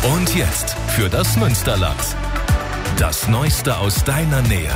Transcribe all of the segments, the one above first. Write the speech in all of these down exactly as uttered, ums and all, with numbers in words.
Und jetzt für das Münsterland. Das Neueste aus deiner Nähe.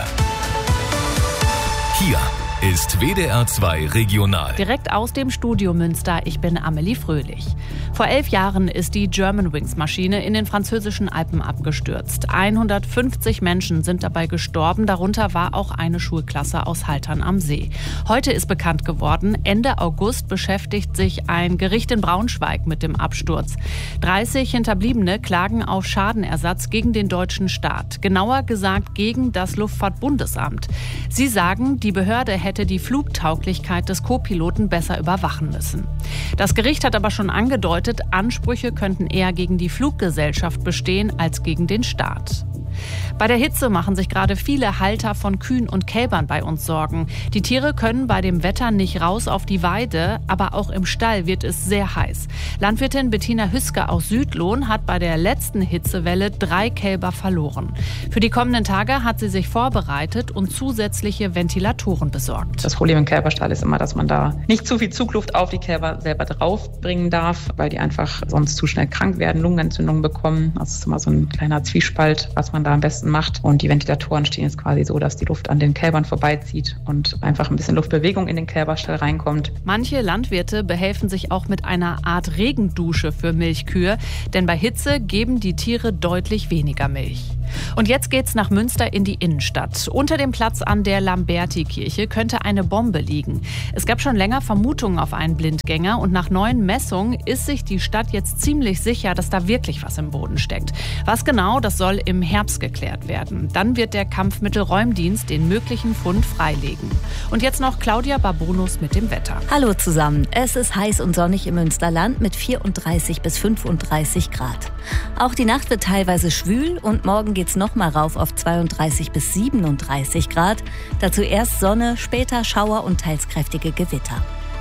Hier ist W D R zwei Regional. Direkt aus dem Studio Münster, ich bin Amelie Fröhlich. Vor elf Jahren ist die Germanwings-Maschine in den französischen Alpen abgestürzt. hundertfünfzig Menschen sind dabei gestorben, darunter war auch eine Schulklasse aus Haltern am See. Heute ist bekannt geworden, Ende August beschäftigt sich ein Gericht in Braunschweig mit dem Absturz. dreißig Hinterbliebene klagen auf Schadenersatz gegen den deutschen Staat, genauer gesagt gegen das Luftfahrtbundesamt. Sie sagen, die Behörde hätte die Flugtauglichkeit des Co-Piloten besser überwachen müssen. Das Gericht hat aber schon angedeutet, Ansprüche könnten eher gegen die Fluggesellschaft bestehen als gegen den Staat. Bei der Hitze machen sich gerade viele Halter von Kühen und Kälbern bei uns Sorgen. Die Tiere können bei dem Wetter nicht raus auf die Weide, aber auch im Stall wird es sehr heiß. Landwirtin Bettina Hüske aus Südlohn hat bei der letzten Hitzewelle drei Kälber verloren. Für die kommenden Tage hat sie sich vorbereitet und zusätzliche Ventilatoren besorgt. Das Problem im Kälberstall ist immer, dass man da nicht zu viel Zugluft auf die Kälber selber draufbringen darf, weil die einfach sonst zu schnell krank werden, Lungenentzündungen bekommen. Das ist immer so ein kleiner Zwiespalt, was man da am besten macht. Und die Ventilatoren stehen jetzt quasi so, dass die Luft an den Kälbern vorbeizieht und einfach ein bisschen Luftbewegung in den Kälberstall reinkommt. Manche Landwirte behelfen sich auch mit einer Art Regendusche für Milchkühe, denn bei Hitze geben die Tiere deutlich weniger Milch. Und jetzt geht's nach Münster in die Innenstadt. Unter dem Platz an der Lamberti-Kirche könnte eine Bombe liegen. Es gab schon länger Vermutungen auf einen Blindgänger und nach neuen Messungen ist sich die Stadt jetzt ziemlich sicher, dass da wirklich was im Boden steckt. Was genau, das soll im Herbst geklärt werden. Dann wird der Kampfmittelräumdienst den möglichen Fund freilegen. Und jetzt noch Claudia Barbonus mit dem Wetter. Hallo zusammen. Es ist heiß und sonnig im Münsterland mit vierunddreißig bis fünfunddreißig Grad. Auch die Nacht wird teilweise schwül und morgen geht's noch mal rauf auf zweiunddreißig bis siebenunddreißig Grad. Dazu erst Sonne, später Schauer und teils kräftige Gewitter.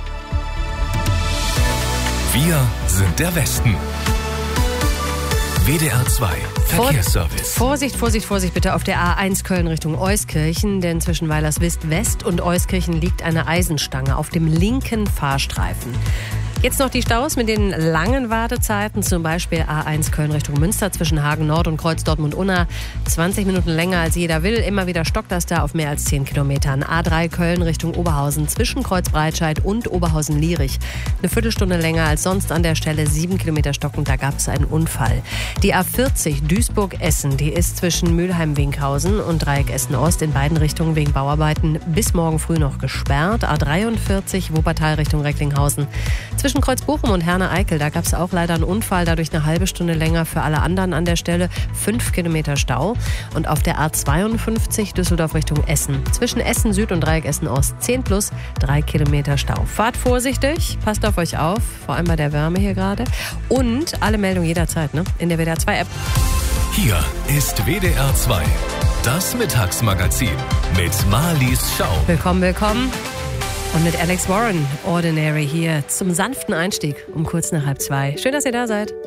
Wir sind der Westen. W D R zwei Verkehrsservice. Vorsicht, Vorsicht, Vorsicht bitte auf der A eins Köln Richtung Euskirchen, denn zwischen Weilerswist West und Euskirchen liegt eine Eisenstange auf dem linken Fahrstreifen. Jetzt noch die Staus mit den langen Wartezeiten, zum Beispiel A eins Köln Richtung Münster zwischen Hagen Nord und Kreuz Dortmund-Unna. zwanzig Minuten länger als jeder will. Immer wieder stockt das da auf mehr als zehn Kilometern. A drei Köln Richtung Oberhausen zwischen Kreuz Breitscheid und Oberhausen-Lierich. Eine Viertelstunde länger als sonst an der Stelle. Sieben Kilometer stockend, da gab es einen Unfall. Die A vierzig Duisburg-Essen, die ist zwischen Mülheim-Winkhausen und Dreieck Essen-Ost in beiden Richtungen wegen Bauarbeiten bis morgen früh noch gesperrt. A dreiundvierzig Wuppertal Richtung Recklinghausen. Zwischen Kreuz Bochum und Herne-Eickel, da gab es auch leider einen Unfall, dadurch eine halbe Stunde länger für alle anderen an der Stelle, fünf Kilometer Stau. Und auf der A zweiundfünfzig Düsseldorf Richtung Essen, zwischen Essen Süd und Dreieck Essen Ost, zehn plus, drei Kilometer Stau. Fahrt vorsichtig, passt auf euch auf, vor allem bei der Wärme hier gerade. Und alle Meldungen jederzeit, ne? In der W D R zwei App. Hier ist W D R zwei, das Mittagsmagazin mit Marlies Schau. Willkommen, willkommen. Und mit Alex Warren, Ordinary hier zum sanften Einstieg um kurz nach halb zwei. Schön, dass ihr da seid.